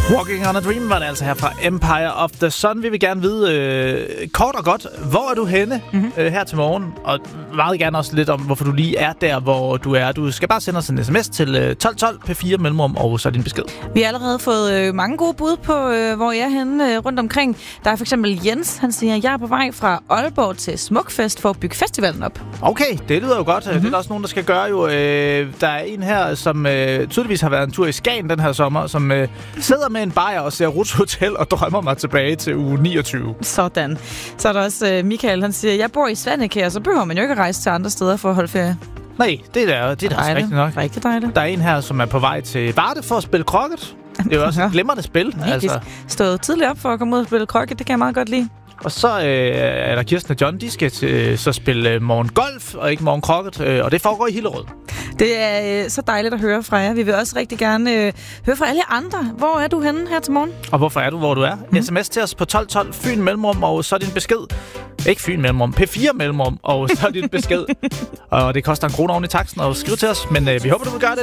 Walking on a Dream var det altså her fra Empire of the Sun. Vi vil gerne vide kort og godt, hvor er du henne her til morgen? Og meget gerne også lidt om, hvorfor du lige er der, hvor du er. Du skal bare sende os en sms til 1212 P4 mellemrum, og så din besked. Vi har allerede fået mange gode bud på, hvor jeg er henne rundt omkring. Der er for eksempel Jens, han siger, at jeg er på vej fra Aalborg til Smukfest for at bygge festivalen op. Okay, det lyder jo godt. Det er der også nogen, der skal gøre jo. Der er en her, som tydeligvis har været en tur i Skagen den her sommer, som sidder med en bajer og ser Ruths Hotel og drømmer mig tilbage til uge 29. Sådan. Så er der også Michael, han siger, jeg bor i Svaneke, og så behøver man jo ikke at rejse til andre steder for at holde ferie. Nej, det er da også rigtigt nok. Rigtig dejligt. Der er en her, som er på vej til Varde for at spille croquet. Det er jo også et glimrende spil. Altså. Stået tidligt op for at komme ud og spille croquet, det kan jeg meget godt lide. Og så er der Kirsten og John, de skal så spille morgen golf og ikke morgen croquet, og det foregår i Hillerød. Det er så dejligt at høre fra jer. Vi vil også rigtig gerne høre fra alle andre. Hvor er du henne her til morgen? Og hvorfor er du, hvor du er? SMS til os på 1212 Fyn mellemrum, og så din besked. Ikke Fyn mellemrum, P4 mellemrum, og så din besked. Og det koster 1 krone oven i taksten at skrive til os, men vi håber, du vil gøre det.